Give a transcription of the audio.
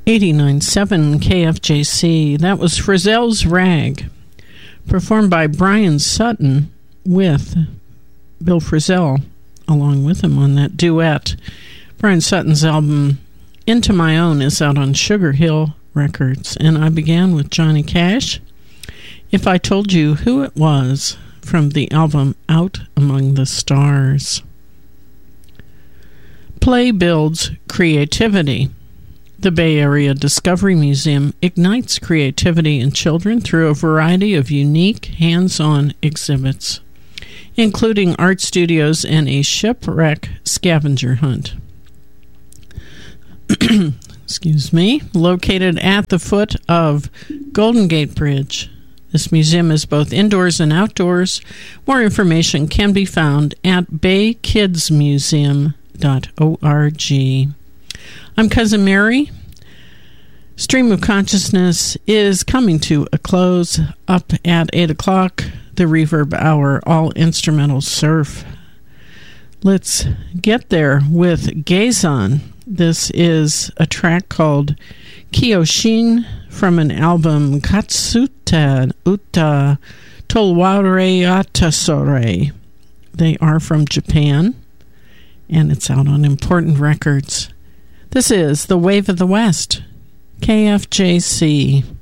89.7 KFJC. That was Frizzell's Rag, performed by Brian Sutton with Bill Frisell along with him on that duet. Brian Sutton's album Into My Own is out on Sugar Hill Records, and I began with Johnny Cash, If I Told You Who It Was, from the album Out Among the Stars. Play builds creativity. The Bay Area Discovery Museum ignites creativity in children through a variety of unique hands-on exhibits, including art studios and a shipwreck scavenger hunt. Excuse me. Located at the foot of Golden Gate Bridge. This museum is both indoors and outdoors. More information can be found at baykidsmuseum.org. I'm Cousin Mary. Stream of Consciousness is coming to a close. Up at 8 o'clock, the Reverb Hour, all instrumental surf. Let's get there with Gazon. This is a track called Kiyoshin from an album Katsuta Uta Tolware Atasore. They are from Japan, and it's out on Important Records. This is The Wave of the West, KFJC.